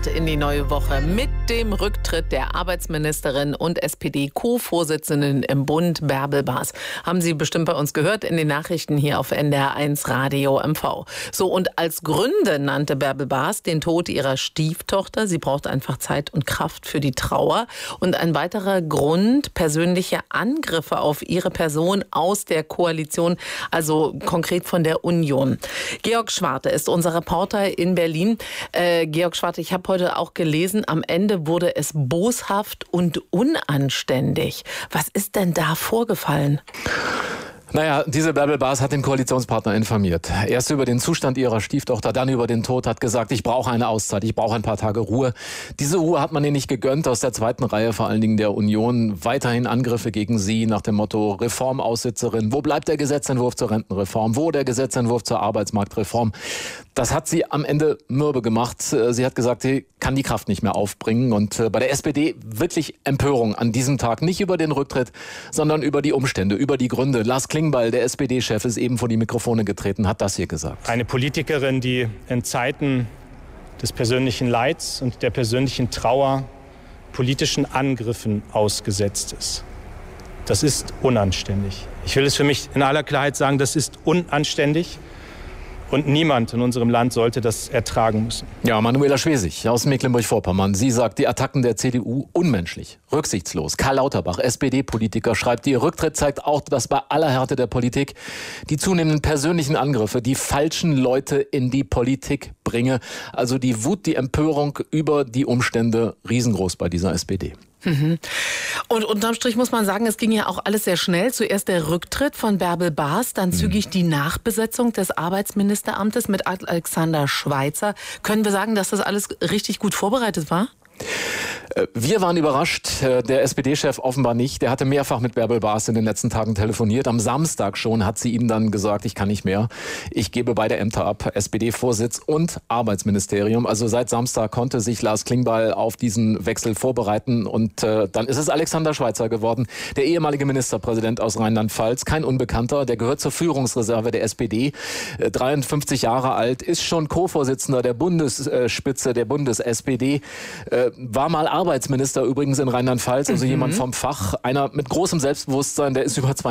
Start in die neue Woche mit dem Rücktritt der Arbeitsministerin und SPD-Co-Vorsitzenden im Bund, Bärbel Baas. Haben Sie bestimmt bei uns gehört in den Nachrichten hier auf NDR1 Radio MV. So, und als Gründe nannte Bärbel Baas den Tod ihrer Stieftochter. Sie braucht einfach Zeit und Kraft für die Trauer. Und ein weiterer Grund, persönliche Angriffe auf ihre Person aus der Koalition, also konkret von der Union. Georg Schwarte ist unser Reporter in Berlin. Georg Schwarte, ich habe heute auch gelesen, am Ende wurde es boshaft und unanständig. Was ist denn da vorgefallen? Naja, diese Bärbel Baas hat den Koalitionspartner informiert. Erst über den Zustand ihrer Stieftochter, dann über den Tod, hat gesagt, ich brauche eine Auszeit, ich brauche ein paar Tage Ruhe. Diese Ruhe hat man ihr nicht gegönnt, aus der zweiten Reihe, vor allen Dingen der Union. Weiterhin Angriffe gegen sie nach dem Motto Reformaussitzerin. Wo bleibt der Gesetzentwurf zur Rentenreform? Wo der Gesetzentwurf zur Arbeitsmarktreform? Das hat sie am Ende mürbe gemacht. Sie hat gesagt, sie kann die Kraft nicht mehr aufbringen. Und bei der SPD wirklich Empörung an diesem Tag. Nicht über den Rücktritt, sondern über die Umstände, über die Gründe. Lars Klingbeil, der SPD-Chef, ist eben vor die Mikrofone getreten, hat das hier gesagt. Eine Politikerin, die in Zeiten des persönlichen Leids und der persönlichen Trauer politischen Angriffen ausgesetzt ist. Das ist unanständig. Ich will es für mich in aller Klarheit sagen, das ist unanständig. Und niemand in unserem Land sollte das ertragen müssen. Ja, Manuela Schwesig aus Mecklenburg-Vorpommern. Sie sagt, die Attacken der CDU unmenschlich, rücksichtslos. Karl Lauterbach, SPD-Politiker, schreibt, ihr Rücktritt zeigt auch, dass bei aller Härte der Politik die zunehmenden persönlichen Angriffe die falschen Leute in die Politik bringe. Also die Wut, die Empörung über die Umstände riesengroß bei dieser SPD. Und unterm Strich muss man sagen, es ging ja auch alles sehr schnell. Zuerst der Rücktritt von Bärbel Baas, dann zügig die Nachbesetzung des Arbeitsministeramtes mit Alexander Schweitzer. Können wir sagen, dass das alles richtig gut vorbereitet war? Wir waren überrascht, der SPD-Chef offenbar nicht. Der hatte mehrfach mit Bärbel Baas in den letzten Tagen telefoniert. Am Samstag schon hat sie ihm dann gesagt, ich kann nicht mehr. Ich gebe beide Ämter ab, SPD-Vorsitz und Arbeitsministerium. Also seit Samstag konnte sich Lars Klingbeil auf diesen Wechsel vorbereiten. Und dann ist es Alexander Schweitzer geworden, der ehemalige Ministerpräsident aus Rheinland-Pfalz. Kein Unbekannter, der gehört zur Führungsreserve der SPD. 53 Jahre alt, ist schon Co-Vorsitzender der Bundesspitze der Bundes-SPD. War mal Arbeitsminister übrigens in Rheinland-Pfalz, also jemand vom Fach, einer mit großem Selbstbewusstsein, der ist über